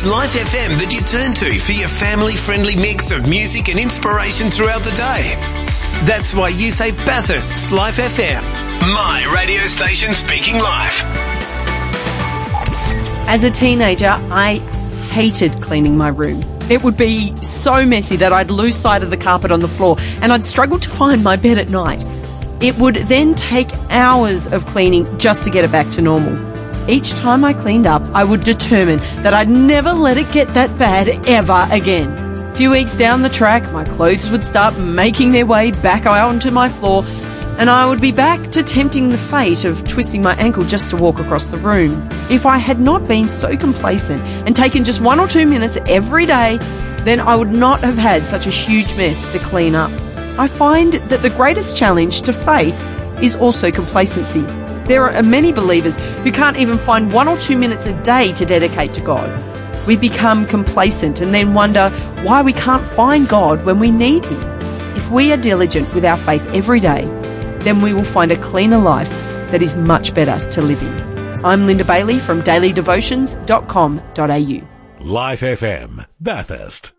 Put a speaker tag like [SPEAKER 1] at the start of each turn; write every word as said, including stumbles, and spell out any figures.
[SPEAKER 1] It's Life F M that you turn to for your family-friendly mix of music and inspiration throughout the day. That's why you say Bathurst's Life F M. My radio station speaking life.
[SPEAKER 2] As a teenager, I hated cleaning my room. It would be so messy that I'd lose sight of the carpet on the floor and I'd struggle to find my bed at night. It would then take hours of cleaning just to get it back to normal. Each time I cleaned up, I would determine that I'd never let it get that bad ever again. A few weeks down the track, my clothes would start making their way back onto my floor, and I would be back to tempting the fate of twisting my ankle just to walk across the room. If I had not been so complacent and taken just one or two minutes every day, then I would not have had such a huge mess to clean up. I find that the greatest challenge to faith is also complacency. There are many believers who can't even find one or two minutes a day to dedicate to God. We become complacent and then wonder why we can't find God when we need Him. If we are diligent with our faith every day, then we will find a cleaner life that is much better to live in. I'm Linda Bailey from daily devotions dot com dot a u.
[SPEAKER 3] Life F M, Bathurst.